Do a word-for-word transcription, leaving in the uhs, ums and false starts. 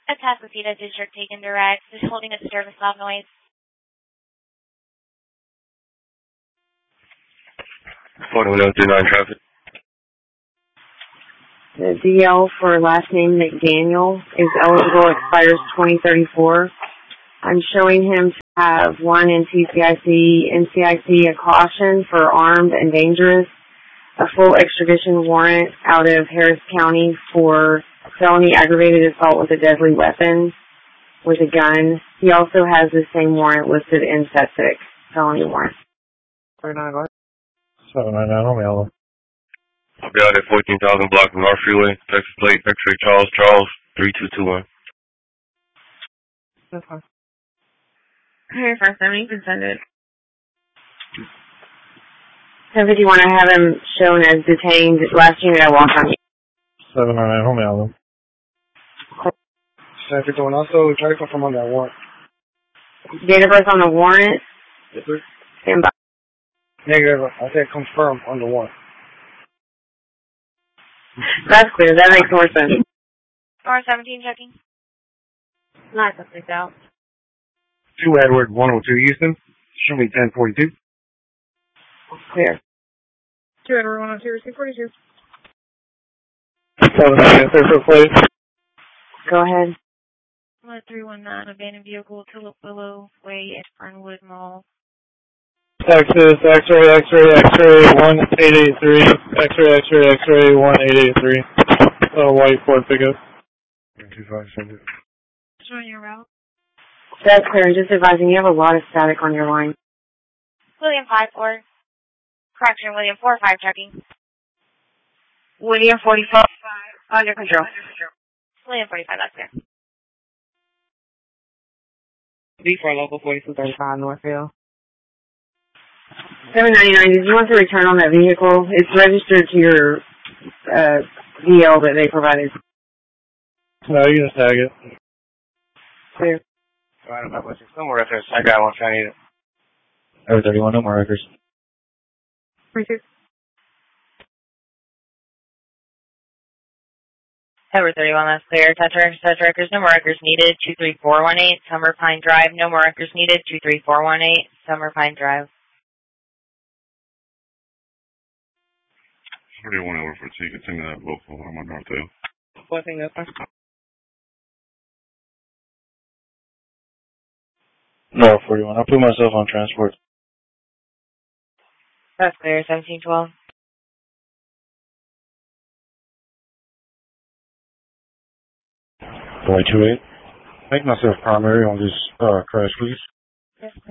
Atascocita District taken direct, just holding a service loud noise. forty-one oh three nine traffic. The D L for last name McDaniel is eligible, expires twenty thirty-four. I'm showing him to have one N C C I C, N C I C, a caution for armed and dangerous, a full extradition warrant out of Harris County for felony aggravated assault with a deadly weapon with a gun. He also has the same warrant listed in SEPSIC, felony warrant. seven nine nine, home yellow. I'll be out at fourteen thousand block of North Freeway, Texas Plate, X-ray Charles, Charles, three two two one. that's fine. Okay, five seventy, you can send it. ten fifty-one, I have him shown as detained. Last unit I walked on. seven nine nine, home yellow. seven fifty-one, also try to confirm on that warrant. Date of birth on the warrant. Yes, sir. Stand by. Negative, I said confirm on the warrant. That's clear, that makes more sense. R seventeen checking. Not something out. two Edward, one oh two Houston. Show me ten forty-two. Clear. two Edward, one oh two, receive forty-two. seven nine nine, please. Go ahead. one three one nine, abandoned vehicle, Tulip Willow Way at Fernwood Mall. Texas, X-ray, X-ray, X-ray, one eight eight three, X-ray, X-ray, X-ray, one eight eight three. Uh, white Ford pickup. two five seven. Showing your route. That's clear. Just advising, you have a lot of static on your line. William five four. Correction, William four five checking. William forty-five. Under control. William forty-five, that's clear. B for local forty-two thirty-five Northfield. seven ninety-nine, did you want to return on that vehicle? It's registered to your uh, D L that they provided. No, you can just tag it. Clear. I don't know what's it. Somewhere reference. I got one. I need it. Over thirty-one, no more records. Receive. Over thirty-one, that's clear. Touch records, touch records, no more records needed. two three four one eight, Summer Pine Drive, no more records needed. two three four one eight, Summer Pine Drive. forty-one over for T, continue that local, I'm on Northdale. One thing that's fine. No, forty-one. I'll put myself on transport. That's clear, seventeen twelve. Boy, two eight. Make myself primary on this uh, crash, please. Yes,